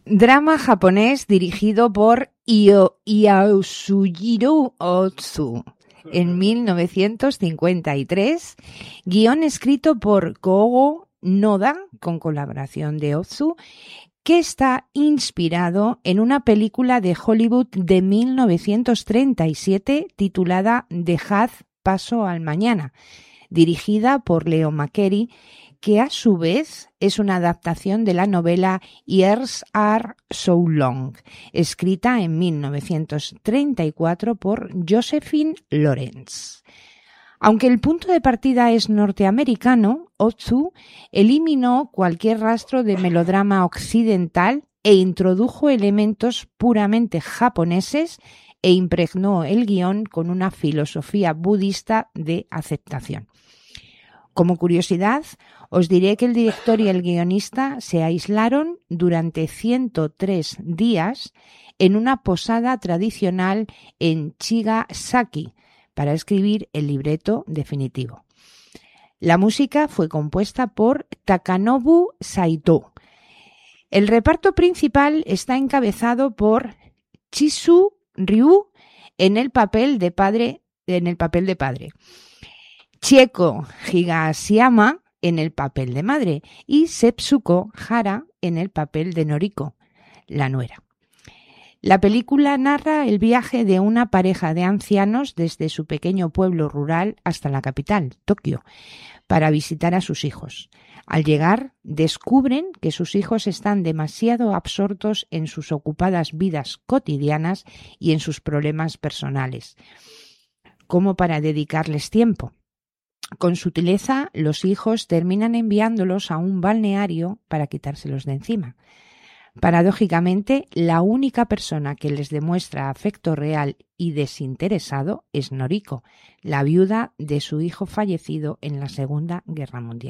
Drama japonés dirigido por Yasujiro Otsu en 1953, guión escrito por Kōgo Noda con colaboración de Otsu, que está inspirado en una película de Hollywood de 1937 titulada Dejad paso al mañana, dirigida por Leo McCarey, que a su vez es una adaptación de la novela Years Are So Long, escrita en 1934 por Josephine Lawrence. Aunque el punto de partida es norteamericano, Otsu eliminó cualquier rastro de melodrama occidental e introdujo elementos puramente japoneses e impregnó el guión con una filosofía budista de aceptación. Como curiosidad, os diré que el director y el guionista se aislaron durante 103 días en una posada tradicional en Chigasaki para escribir el libreto definitivo. La música fue compuesta por Takanobu Saito. El reparto principal está encabezado por Chisu Ryu en el papel de padre, Chieko Higashiyama en el papel de madre y Setsuko Hara en el papel de Noriko, la nuera. La película narra el viaje de una pareja de ancianos desde su pequeño pueblo rural hasta la capital, Tokio, para visitar a sus hijos. Al llegar, descubren que sus hijos están demasiado absortos en sus ocupadas vidas cotidianas y en sus problemas personales, como para dedicarles tiempo. Con sutileza, los hijos terminan enviándolos a un balneario para quitárselos de encima. Paradójicamente, la única persona que les demuestra afecto real y desinteresado es Noriko, la viuda de su hijo fallecido en la Segunda Guerra Mundial.